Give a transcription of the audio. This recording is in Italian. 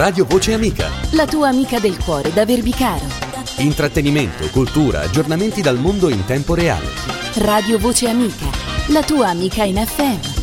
Radio Voce Amica. La tua amica del cuore da Verbicaro. Intrattenimento, cultura, aggiornamenti dal mondo in tempo reale. Radio Voce Amica, la tua amica in FM.